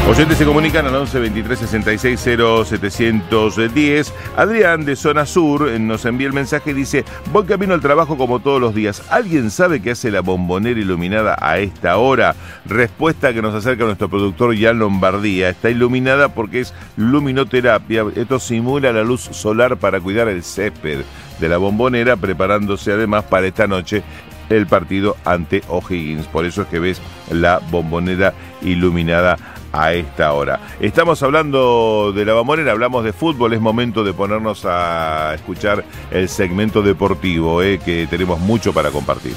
Oyentes se comunican al 11 23 66 0 710. Adrián de Zona Sur nos envía el mensaje y dice: voy camino al trabajo como todos los días. ¿Alguien sabe qué hace la bombonera iluminada a esta hora? Respuesta que nos acerca nuestro productor Jan Lombardía. Está iluminada porque es luminoterapia. Esto simula la luz solar para cuidar el césped de la bombonera, preparándose además para esta noche el partido ante O'Higgins. Por eso es que ves la bombonera iluminada a esta hora. Estamos hablando de la bombonera, hablamos de fútbol, es momento de ponernos a escuchar el segmento deportivo, que tenemos mucho para compartir.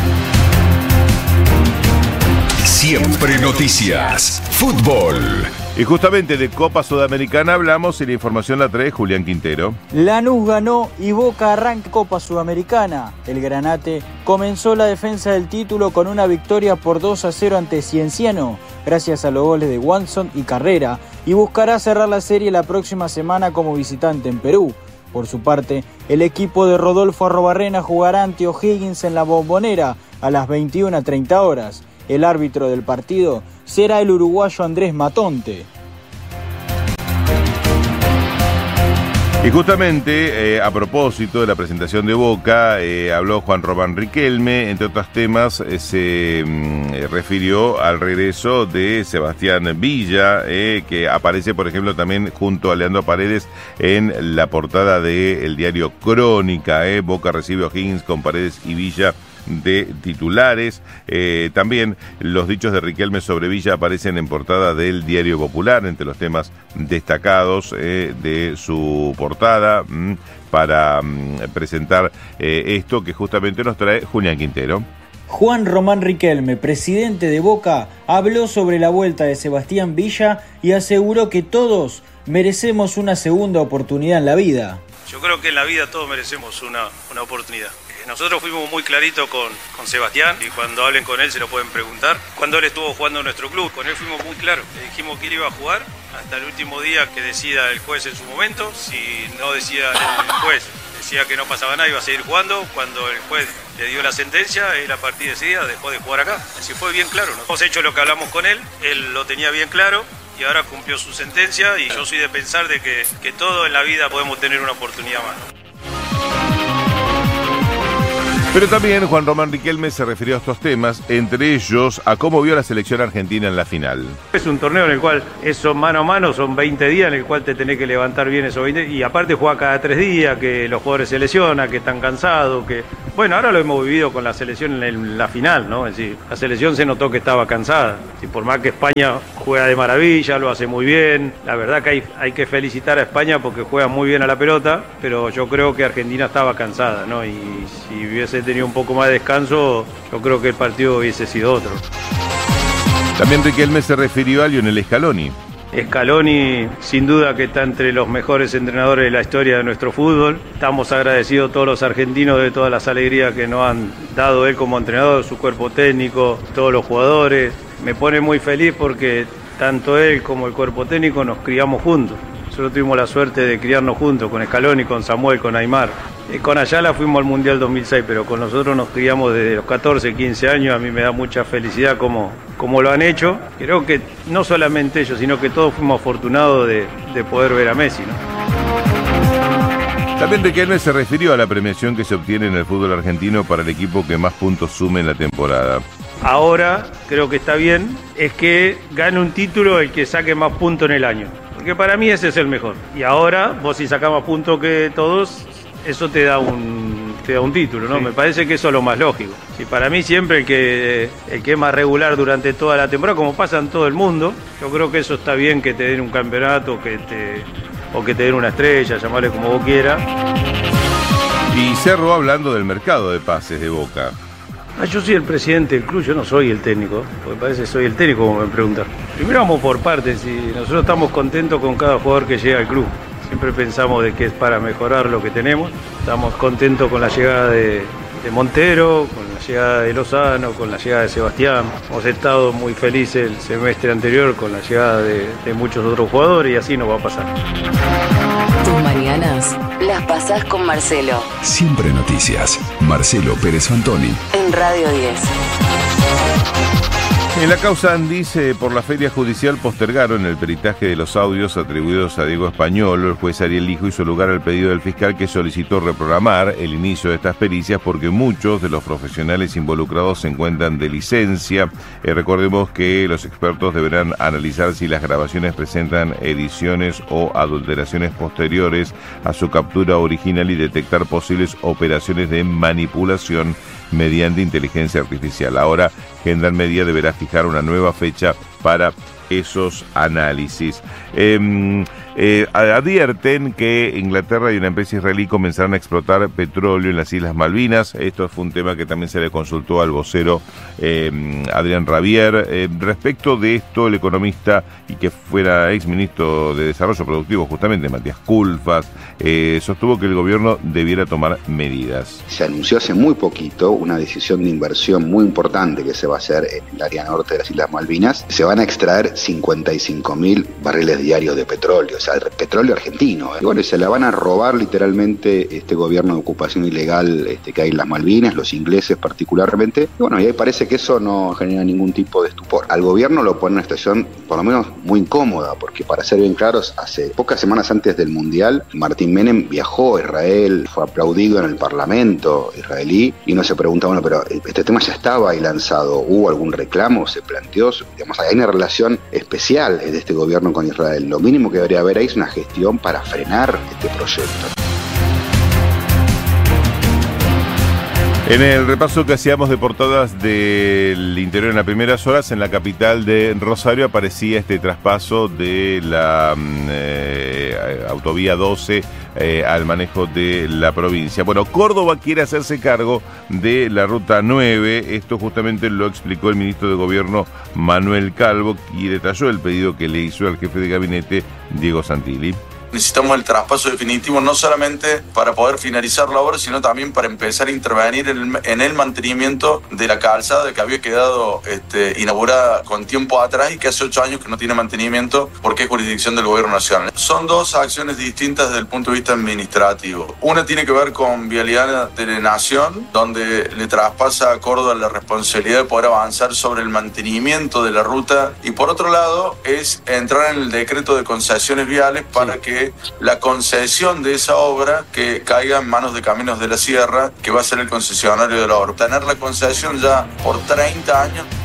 Siempre noticias, fútbol. Y justamente de Copa Sudamericana hablamos y la información la trae Julián Quintero. Lanús ganó y Boca arranca Copa Sudamericana. El Granate comenzó la defensa del título con una victoria por 2-0 ante Cienciano, gracias a los goles de Watson y Carrera, y buscará cerrar la serie la próxima semana como visitante en Perú. Por su parte, el equipo de Rodolfo Arrobarrena jugará ante O'Higgins en la Bombonera a las 21:30 horas. El árbitro del partido será el uruguayo Andrés Matonte. Y justamente, a propósito de la presentación de Boca, habló Juan Román Riquelme. Entre otros temas, se refirió al regreso de Sebastián Villa, que aparece, por ejemplo, también junto a Leandro Paredes en la portada del diario Crónica. Boca recibe a O'Higgins con Paredes y Villa de titulares. También los dichos de Riquelme sobre Villa aparecen en portada del Diario Popular, entre los temas destacados de su portada, para presentar esto que justamente nos trae Julián Quintero. Juan Román Riquelme, presidente de Boca, habló sobre la vuelta de Sebastián Villa y aseguró que todos merecemos una segunda oportunidad en la vida. Yo creo que en la vida todos merecemos una oportunidad. Nosotros fuimos muy claritos con Sebastián, y cuando hablen con él se lo pueden preguntar. Cuando él estuvo jugando en nuestro club, con él fuimos muy claros. Le dijimos que él iba a jugar hasta el último día que decida el juez en su momento. Si no decida el juez, decía que no pasaba nada, iba a seguir jugando. Cuando el juez le dio la sentencia, él a partir de ese día dejó de jugar acá. Así fue bien claro, ¿no? Hemos hecho lo que hablamos con él, él lo tenía bien claro y ahora cumplió su sentencia, y yo soy de pensar de que todo en la vida podemos tener una oportunidad más, ¿no? Pero también Juan Román Riquelme se refirió a estos temas, entre ellos a cómo vio la selección argentina en la final. Es un torneo en el cual eso mano a mano son 20 días en el cual te tenés que levantar bien esos 20, y aparte juega cada 3 días, que los jugadores se lesionan, que están cansados, que... Bueno, ahora lo hemos vivido con la selección en la final, ¿no? Es decir, la selección se notó que estaba cansada. Y por más que España juega de maravilla, lo hace muy bien, la verdad que hay que felicitar a España porque juega muy bien a la pelota, pero yo creo que Argentina estaba cansada, ¿no? Y si hubiese tenido un poco más de descanso, yo creo que el partido hubiese sido otro. También Riquelme se refirió a Lionel Scaloni. Scaloni sin duda que está entre los mejores entrenadores de la historia de nuestro fútbol. Estamos agradecidos todos los argentinos de todas las alegrías que nos han dado él como entrenador, su cuerpo técnico, todos los jugadores. Me pone muy feliz porque tanto él como el cuerpo técnico nos criamos juntos. Nosotros tuvimos la suerte de criarnos juntos con Scaloni, con Samuel, con Aymar. Con Ayala fuimos al Mundial 2006, pero con nosotros nos criamos desde los 14, 15 años. A mí me da mucha felicidad como lo han hecho. Creo que no solamente ellos, sino que todos fuimos afortunados de poder ver a Messi, ¿no? También Riquelme se refirió a la premiación que se obtiene en el fútbol argentino para el equipo que más puntos sume en la temporada. Ahora creo que está bien, es que gane un título el que saque más puntos en el año. Porque para mí ese es el mejor. Y ahora, vos si sacás más puntos que todos, eso te da un título, ¿no? Sí. Me parece que eso es lo más lógico. Sí, para mí siempre el que es más regular durante toda la temporada, como pasa en todo el mundo, yo creo que eso está bien, que te den un campeonato, o que te den una estrella, llamarle como vos quieras. Y cerró hablando del mercado de pases de Boca. Yo soy el presidente del club, yo no soy el técnico, porque parece que soy el técnico como me preguntan. Primero vamos por partes, y nosotros estamos contentos con cada jugador que llega al club. Siempre pensamos de que es para mejorar lo que tenemos. Estamos contentos con la llegada de Montero, con la llegada de Lozano, con la llegada de Sebastián. Hemos estado muy felices el semestre anterior con la llegada de muchos otros jugadores, y así nos va a pasar. Tus mañanas las pasás con Marcelo. Siempre noticias. Marcelo Pérez Fantoni. En Radio 10. En la causa Andis, por la feria judicial postergaron el peritaje de los audios atribuidos a Diego Español. El juez Ariel Lijo hizo lugar al pedido del fiscal, que solicitó reprogramar el inicio de estas pericias porque muchos de los profesionales involucrados se encuentran de licencia. Recordemos que los expertos deberán analizar si las grabaciones presentan ediciones o adulteraciones posteriores a su captura original y detectar posibles operaciones de manipulación mediante inteligencia artificial. Ahora, Gendarmería deberá fijar una nueva fecha para esos análisis. Advierten que Inglaterra y una empresa israelí comenzarán a explotar petróleo en las Islas Malvinas. Esto fue un tema que también se le consultó al vocero Adrián Rabier. Respecto de esto, el economista y que fuera exministro de Desarrollo Productivo, justamente Matías Culfas, sostuvo que el gobierno debiera tomar medidas. Se anunció hace muy poquito una decisión de inversión muy importante que se va a hacer en el área norte de las Islas Malvinas. Se van a extraer 55.000 barriles diarios de petróleo, o sea, el petróleo argentino. Y bueno, se la van a robar literalmente este gobierno de ocupación ilegal que hay en las Malvinas, los ingleses particularmente. Y bueno, y ahí parece que eso no genera ningún tipo de estupor. Al gobierno lo pone en una situación, por lo menos, muy incómoda, porque para ser bien claros, hace pocas semanas antes del Mundial, Martín Menem viajó a Israel, fue aplaudido en el Parlamento israelí, y uno se pregunta, bueno, pero este tema ya estaba ahí lanzado, ¿hubo algún reclamo? ¿Se planteó? Digamos, hay una relación especial de este gobierno con Israel. Lo mínimo que debería haber ahí es una gestión para frenar este proyecto. En el repaso que hacíamos de portadas del interior en las primeras horas, en la capital de Rosario aparecía este traspaso de la autovía 12 al manejo de la provincia. Bueno, Córdoba quiere hacerse cargo de la ruta 9. Esto justamente lo explicó el ministro de Gobierno Manuel Calvo, y detalló el pedido que le hizo al jefe de gabinete Diego Santilli. Necesitamos el traspaso definitivo no solamente para poder finalizar la obra, sino también para empezar a intervenir en el mantenimiento de la calzada que había quedado inaugurada con tiempo atrás y que hace 8 años que no tiene mantenimiento porque es jurisdicción del Gobierno Nacional. Son dos acciones distintas desde el punto de vista administrativo. Una tiene que ver con Vialidad de la Nación, donde le traspasa a Córdoba la responsabilidad de poder avanzar sobre el mantenimiento de la ruta, y por otro lado es entrar en el decreto de concesiones viales para que la concesión de esa obra que caiga en manos de Caminos de la Sierra, que va a ser el concesionario de la obra. Tener la concesión ya por 30 años